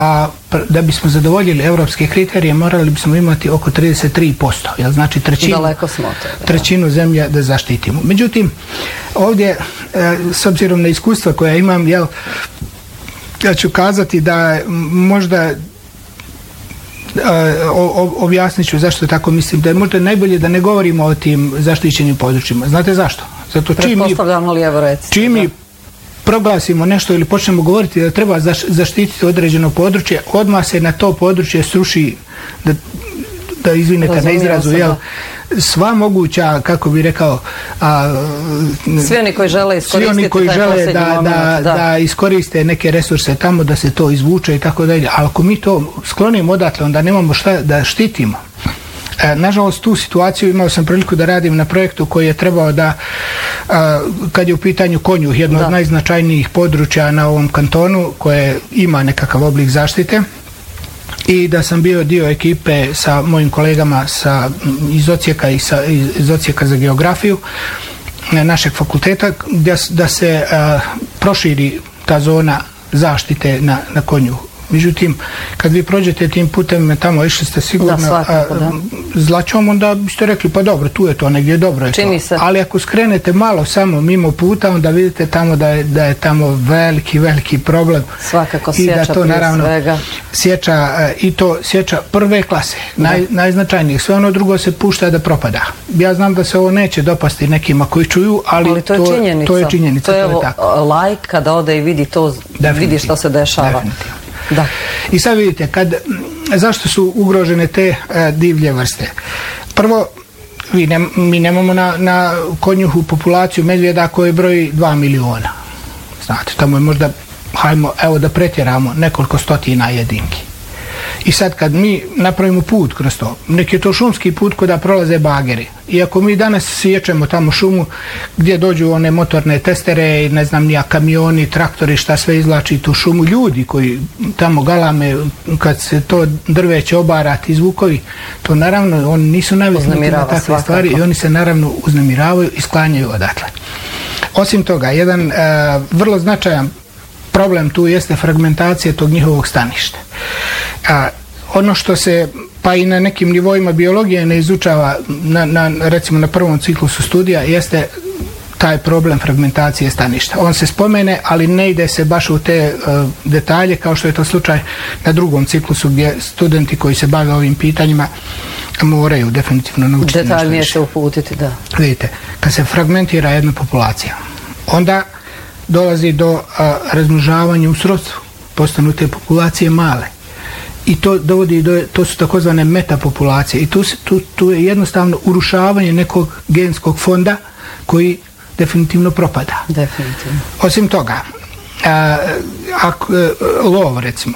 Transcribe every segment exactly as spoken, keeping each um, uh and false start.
a da bismo zadovoljili evropske kriterije morali bismo imati oko trideset tri posto, jel znači trećinu, daleko smo od toga, trećinu zemlje da zaštitimo. Međutim, ovdje, s obzirom na iskustva koja imam, jel, ja ću kazati da možda objasnit ću zašto tako mislim, da je možda najbolje da ne govorimo o tim zaštićenim područjima. Znate zašto? Zato čim mi, čim mi proglasimo nešto ili počnemo govoriti da treba zaštititi određeno područje, odmah se na to područje sruši, da, da izvinete na izrazu, jel, sva moguća, kako bi rekao, a, svi oni koji žele iskoristiti, svi oni koji žele da, da, da, da iskoriste neke resurse tamo, da se to izvuče i tako dalje. Ali ako mi to sklonimo odatle, onda nemamo šta da štitimo. E, nažalost, tu situaciju imao sam priliku da radim na projektu koji je trebao da, a, kad je u pitanju Konjuh, jedno da. od najznačajnijih područja na ovom kantonu koje ima nekakav oblik zaštite, i da sam bio dio ekipe sa mojim kolegama sa, iz Odsjeka i sa, iz Odsjeka za geografiju našeg fakulteta, da, da se a, proširi ta zona zaštite na, na Konjuhu. Međutim, kad vi prođete tim putem tamo, išli ste sigurno da, svakako, da. Zlačom, onda biste rekli, pa dobro, tu je to, negdje dobro je Čini to. Se. Ali ako skrenete malo samo mimo puta, onda vidite tamo da je, da je tamo veliki, veliki problem. Svakako i da sječa to, prije naravno, svega. Sječa, i to sječa prve klase, naj, najznačajnijih. Sve ono drugo se pušta da propada. Ja znam da se ovo neće dopasti nekima koji čuju, ali, ali to, je to, činjenica. to je činjenica. To je, to je tako. Lajk kada ode i vidi to, vidi što se dešava. Definitivno. Da. I sad vidite, kad, zašto su ugrožene te e, divlje vrste? Prvo, vi ne, mi nemamo na, na Konjuhu populaciju medvjeda koji broji dva miliona. Znate, tamo je možda, hajmo, evo da pretjeramo, nekoliko stotina jedinki. I sad kad mi napravimo put kroz to, neki je to šumski put kuda prolaze bageri. I ako mi danas sječemo tamo šumu gdje dođu one motorne testere, ne znam nija, kamioni, traktori, šta sve izvlači tu šumu, ljudi koji tamo galame, kad se to drveće obara, ti zvukovi, to naravno, oni nisu naviknuti na takve svakako. stvari i oni se naravno uznemiravaju i sklanjaju odatle. Osim toga, jedan uh, vrlo značajan problem tu jeste fragmentacija tog njihovog staništa. A, ono što se pa i na nekim nivoima biologije ne izučava na, na, recimo na prvom ciklusu studija jeste taj problem fragmentacije staništa. On se spomene, ali ne ide se baš u te uh, detalje kao što je to slučaj na drugom ciklusu gdje studenti koji se bave ovim pitanjima moraju definitivno naučiti nešto više. Detaljnije se uputiti, da. Vidite, kad se fragmentira jedna populacija, onda dolazi do a, razmnožavanja u srodstvu, postanu te populacije male. I to dovodi do, to su takozvane metapopulacije. I tu, tu, tu je jednostavno urušavanje nekog genskog fonda koji definitivno propada. Definitivno. Osim toga, a, ako, lov recimo,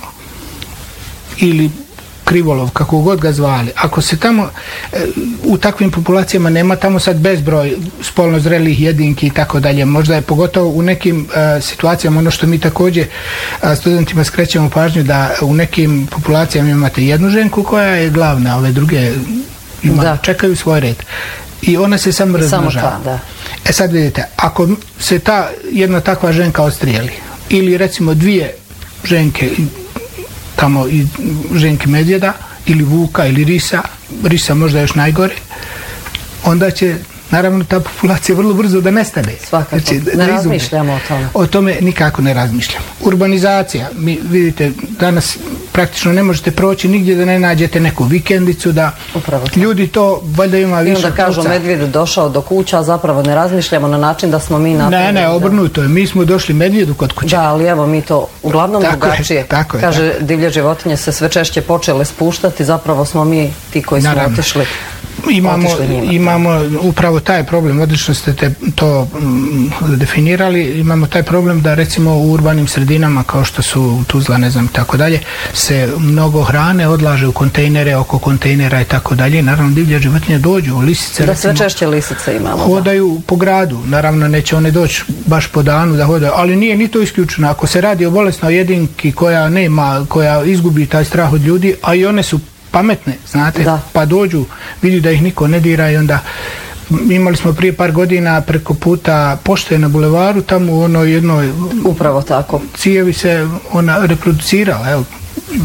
ili krivolov, kako god ga zvali, ako se tamo u takvim populacijama nema tamo sad bezbroj spolno zrelih jedinki i tako dalje, možda je pogotovo u nekim uh, situacijama ono što mi također uh, studentima skrećemo pažnju da u nekim populacijama imate jednu ženku koja je glavna, ove druge ima, čekaju svoj red i ona se samo razmnožava. E sad vidite, ako se ta jedna takva ženka odstrijeli ili recimo dvije ženke tamo i ženke medvjeda ili vuka ili risa, risa možda još najgore, onda će naravno ta populacija vrlo brzo da nestane. Svakako, znači, ne razmišljamo o tome. O tome nikako ne razmišljamo. Urbanizacija, mi vidite, danas praktično ne možete proći nigdje da ne nađete neku vikendicu, da ljudi to valjda ima više. I onda kažu medvjed došao do kuća, a zapravo ne razmišljamo na način da smo mi napravili. Ne, ne, obrnuto je. Mi smo došli medvjedu kod kuće. Da, ali evo mi to uglavnom tako drugačije. Je, tako je, kaže, tako. divlje životinje se sve češće počele spuštati, zapravo smo mi ti koji smo naravno otišli. Imamo, imamo upravo taj problem, odlično ste te to mm, definirali, imamo taj problem da recimo u urbanim sredinama kao što su Tuzla, ne znam i tako dalje, se mnogo hrane odlaže u kontejnere, oko kontejnera i tako dalje. Naravno divlje životinje dođu, lisice da recimo, sve češće lisice imamo. Hodaju da. po gradu, naravno neće one doći baš po danu da hodaju, ali nije ni to isključeno. Ako se radi o bolesnoj jedinki koja nema, koja izgubi taj strah od ljudi, a i one su pametne, znate, da. pa dođu, vidi da ih niko ne dira i onda imali smo prije par godina preko puta pošte na bulevaru, tamo u onoj jednoj upravo tako cijevi se ona reproducirala, evo,